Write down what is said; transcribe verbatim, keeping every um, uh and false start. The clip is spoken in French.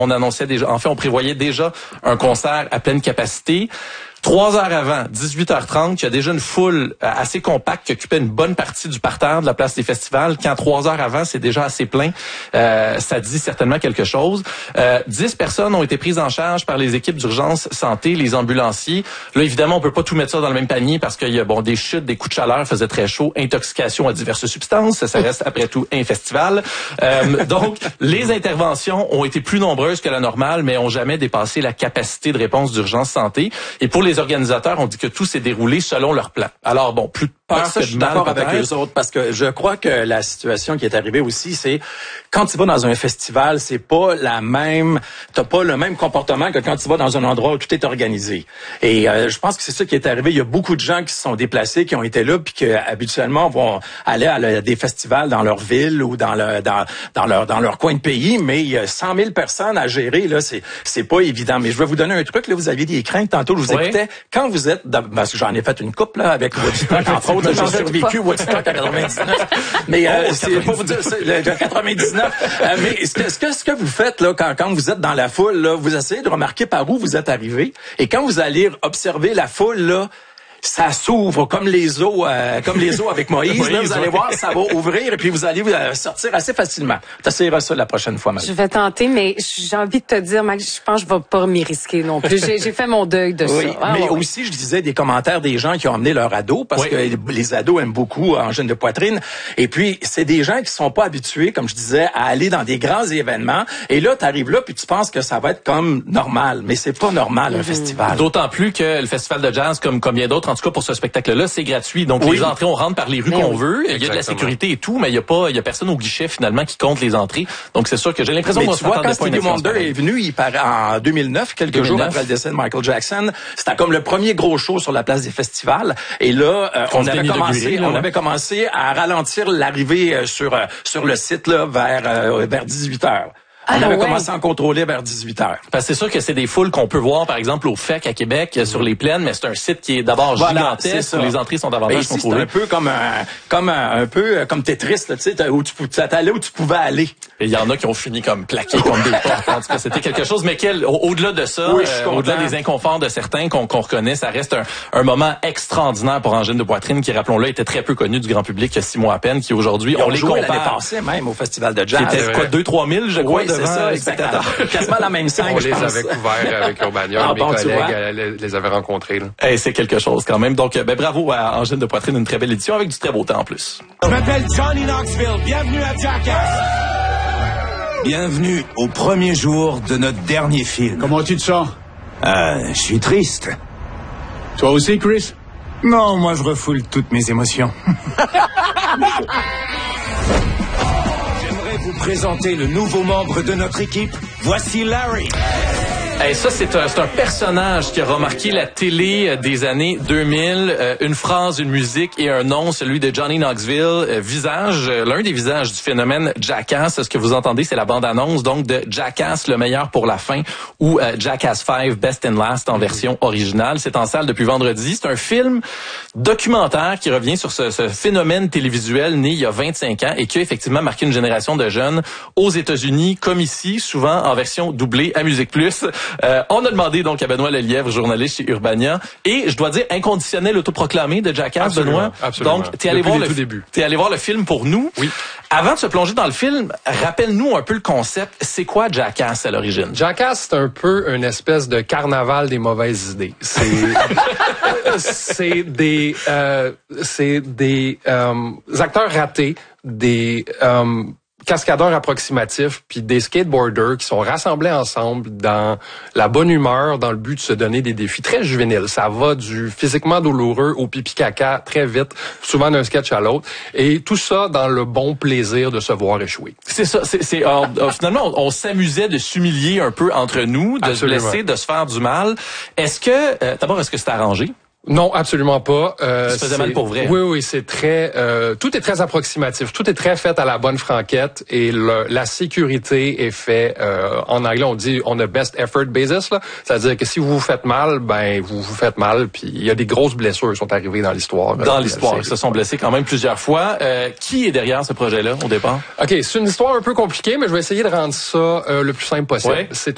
On annonçait déjà, en fait, on prévoyait déjà un concert à pleine capacité. Trois heures avant, dix-huit heures trente, il y a déjà une foule assez compacte qui occupait une bonne partie du parterre de la place des festivals. Quand trois heures avant, c'est déjà assez plein, euh, ça dit certainement quelque chose. Euh, dix personnes ont été prises en charge par les équipes d'urgence santé, les ambulanciers. Là, évidemment, on peut pas tout mettre ça dans le même panier parce qu'il y a bon des chutes, des coups de chaleur, faisait très chaud, intoxication à diverses substances. Ça reste après tout un festival. Euh, donc, les interventions ont été plus nombreuses que la normale, mais ont jamais dépassé la capacité de réponse d'urgence santé. Et pour les Les organisateurs ont dit que tout s'est déroulé selon leur plan. Alors bon, plus de peur ça, que je suis de mal, d'accord avec peut-être. eux autres parce que je crois que la situation qui est arrivée aussi, c'est quand tu vas dans un festival, c'est pas la même, t'as pas le même comportement que quand tu vas dans un endroit où tout est organisé. Et euh, je pense que c'est ça qui est arrivé. Il y a beaucoup de gens qui se sont déplacés, qui ont été là, puis qui habituellement vont aller à le, des festivals dans leur ville ou dans le dans dans leur dans leur coin de pays, mais il y a cent mille personnes à gérer là, c'est c'est pas évident. Mais je vais vous donner un truc là. Vous aviez des craintes tantôt, je vous oui. écoutais. Quand vous êtes, dans, parce que j'en ai fait une couple là avec Woodstock, entre autres, j'ai survécu Woodstock à quatre-vingt-dix-neuf. Mais euh, oh, c'est pas vous dire c'est le quatre-vingt-dix-neuf. euh, mais ce que ce que ce que vous faites là quand quand vous êtes dans la foule là, vous essayez de remarquer par où vous êtes arrivé. Et quand vous allez observer la foule là, ça s'ouvre comme les eaux, euh, comme les eaux avec Moïse. Moïse là, vous allez voir, ça va ouvrir et puis vous allez euh, sortir assez facilement. Tu essaieras ça la prochaine fois, Marie. Je vais tenter, mais j'ai envie de te dire, Max, je pense que je vais pas m'y risquer non plus. J'ai, j'ai fait mon deuil de oui, ça. Ah, mais ouais, aussi, je disais des commentaires des gens qui ont emmené leur ado parce oui. que les ados aiment beaucoup angine de poitrine. Et puis, c'est des gens qui sont pas habitués, comme je disais, à aller dans des grands événements. Et là, tu arrives là puis tu penses que ça va être comme normal, mais c'est pas normal un mm-hmm. festival. D'autant plus que le festival de jazz, comme comme bien d'autres, en tout cas pour ce spectacle là, c'est gratuit. Donc, oui. les entrées, on rentre par les rues mais qu'on oui. veut. Il y a de la sécurité et tout, mais il y a pas, il y a personne au guichet, finalement, qui compte les entrées. Donc, c'est sûr que j'ai l'impression qu'on se vois, quand Stevie Wonder est venu, il paraît en deux mille neuf, quelques deux mille neuf. Jours après le décès de Michael Jackson, c'était comme le premier gros show sur la place des festivals. Et là, euh, on avait commencé, là, on ouais. avait commencé à ralentir l'arrivée euh, sur, euh, sur le site, là, vers, euh, vers dix-huit heures. On ah, avait ouais. commencé à en contrôler vers dix-huit heures. Parce que c'est sûr que c'est des foules qu'on peut voir, par exemple, au F E C à Québec, mmh. sur les plaines, mais c'est un site qui est d'abord voilà, gigantesque, où les entrées sont davantage ici, contrôlées. C'est un peu comme un, comme un, un peu comme Tetris, là, tu sais, où tu t'allais où tu pouvais aller. Et il y en a qui ont fini comme plaqués comme des portes. En tout cas, c'était quelque chose, mais quel, au- au-delà de ça, oui, euh, au-delà des inconforts de certains qu'on, qu'on reconnaît, ça reste un, un moment extraordinaire pour Angine de Poitrine, qui, rappelons-le, était très peu connu du grand public il y a six mois à peine, qui aujourd'hui, Ils on ont les joué compare. l'année passée même au Festival de jazz. C'était quoi, deux trois mille, je crois, oui, devant ça, exactement. Quasiment la même scène, on je les pense. avait couverts avec Urbania. Ah, mes bon, collègues euh, les, les avaient rencontrés. Là. Hey, c'est quelque chose quand même. Donc, ben, bravo à Angine de Poitrine, une très belle édition avec du très beau temps en plus. Je m'appelle Johnny Knoxville. Bienvenue à Jackass. Bienvenue au premier jour de notre dernier film. Comment tu te sens? Euh, je suis triste. Toi aussi, Chris? Non, moi je refoule toutes mes émotions. J'aimerais vous présenter le nouveau membre de notre équipe. Voici Larry. Hey, ça, c'est un, c'est un personnage qui a remarqué la télé des années deux mille. Euh, une phrase, une musique et un nom, celui de Johnny Knoxville. Euh, visage, euh, l'un des visages du phénomène Jackass. Ce que vous entendez, c'est la bande-annonce donc de Jackass, le meilleur pour la fin, ou euh, Jackass cinq, Best and Last en version originale. C'est en salle depuis vendredi. C'est un film documentaire qui revient sur ce, ce phénomène télévisuel né il y a vingt-cinq ans et qui a effectivement marqué une génération de jeunes aux États-Unis, comme ici, souvent en version doublée à Musique Plus. Euh, on a demandé donc à Benoît Lelièvre, journaliste chez Urbania, et je dois dire inconditionnel autoproclamé de Jackass, absolument, Benoît. Absolument. Donc t'es allé voir le début. t'es allé voir le film pour nous. Oui. Avant de se plonger dans le film, rappelle-nous un peu le concept. C'est quoi Jackass à l'origine? Jackass, c'est un peu une espèce de carnaval des mauvaises idées. C'est c'est des euh, c'est des euh, acteurs ratés, des euh, cascadeurs approximatifs puis des skateboarders qui sont rassemblés ensemble dans la bonne humeur, dans le but de se donner des défis très juvéniles. Ça va du physiquement douloureux au pipi caca très vite, souvent d'un sketch à l'autre, et tout ça dans le bon plaisir de se voir échouer. C'est ça. C'est, c'est alors, finalement, on, on s'amusait de s'humilier un peu entre nous, de Absolument. se blesser, de se faire du mal. Est-ce que euh, d'abord, est-ce que c'était arrangé? Non, absolument pas. Euh, ça faisait mal pour vrai. Oui, oui, c'est très. Euh, tout est très approximatif. Tout est très fait à la bonne franquette et le, la sécurité est fait. Euh, en anglais, on dit on a best effort basis. Là, c'est-à-dire que si vous vous faites mal, ben vous vous faites mal. Puis il y a des grosses blessures qui sont arrivées dans l'histoire. Dans euh, l'histoire, ils se sont blessés quand même plusieurs fois. Euh, qui est derrière ce projet-là au départ? Ok, c'est une histoire un peu compliquée, mais je vais essayer de rendre ça euh, le plus simple possible. Ouais. C'est